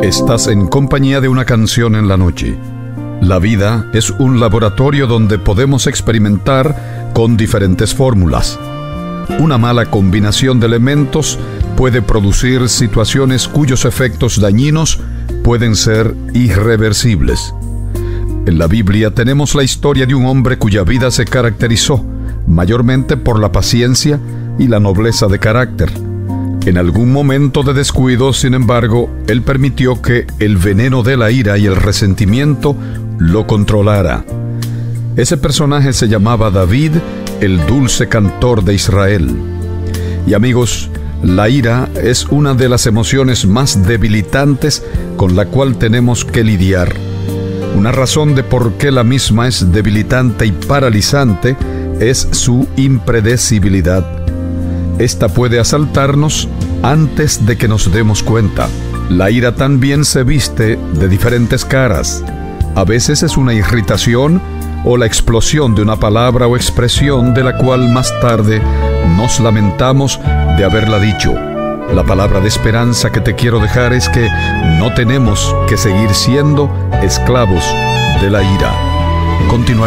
Estás en compañía de una canción en la noche. La vida es un laboratorio donde podemos experimentar con diferentes fórmulas. Una mala combinación de elementos puede producir situaciones cuyos efectos dañinos pueden ser irreversibles. En la Biblia tenemos la historia de un hombre cuya vida se caracterizó mayormente por la paciencia y la nobleza de carácter. En algún momento de descuido, sin embargo, él permitió que el veneno de la ira y el resentimiento lo controlara. Ese personaje se llamaba David, el dulce cantor de Israel. Y amigos, la ira es una de las emociones más debilitantes con la cual tenemos que lidiar. Una razón de por qué la misma es debilitante y paralizante es su impredecibilidad. Esta puede asaltarnos antes de que nos demos cuenta. La ira también se viste de diferentes caras. A veces es una irritación o la explosión de una palabra o expresión de la cual más tarde nos lamentamos de haberla dicho. La palabra de esperanza que te quiero dejar es que no tenemos que seguir siendo esclavos de la ira. Continuaremos